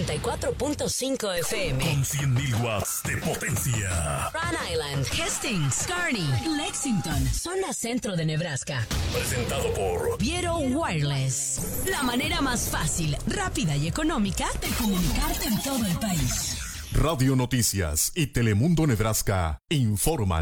94.5 FM. Con 100.000 watts de potencia. Rhode Island, Hastings, Kearney, Lexington, zona centro de Nebraska. Presentado por Viero Wireless. La manera más fácil, rápida y económica de comunicarte en todo el país. Radio Noticias y Telemundo Nebraska informan.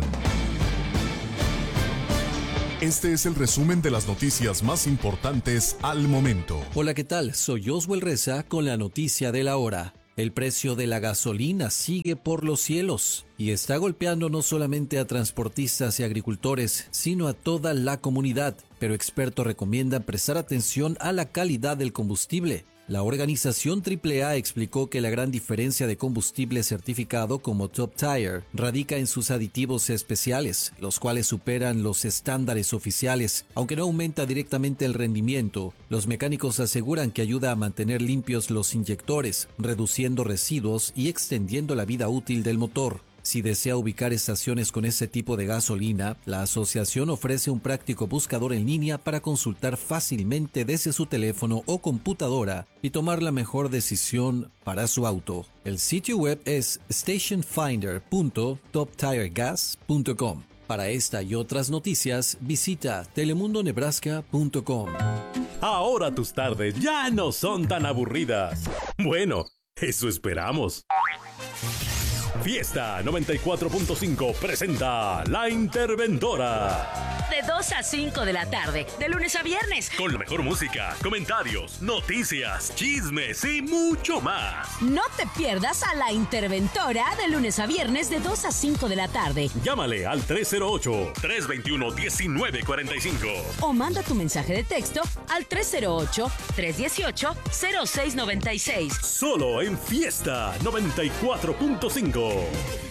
Este es el resumen de las noticias más importantes al momento. Hola, ¿qué tal? Soy Oswald Reza con la noticia de la hora. El precio de la gasolina sigue por los cielos y está golpeando no solamente a transportistas y agricultores, sino a toda la comunidad. Pero expertos recomiendan prestar atención a la calidad del combustible. La organización AAA explicó que la gran diferencia de combustible certificado como Top Tire radica en sus aditivos especiales, los cuales superan los estándares oficiales. Aunque no aumenta directamente el rendimiento, los mecánicos aseguran que ayuda a mantener limpios los inyectores, reduciendo residuos y extendiendo la vida útil del motor. Si desea ubicar estaciones con ese tipo de gasolina, la asociación ofrece un práctico buscador en línea para consultar fácilmente desde su teléfono o computadora y tomar la mejor decisión para su auto. El sitio web es stationfinder.toptiregas.com. Para esta y otras noticias, visita telemundonebraska.com. Ahora tus tardes ya no son tan aburridas. Bueno, eso esperamos. Fiesta 94.5 presenta La Interventora. De 2 a 5 de la tarde, de lunes a viernes. Con la mejor música, comentarios, noticias, chismes y mucho más. No te pierdas a La Interventora de lunes a viernes de 2 a 5 de la tarde. Llámale al 308-321-1945. O manda tu mensaje de texto al 308-318-0696. Solo en Fiesta 94.5.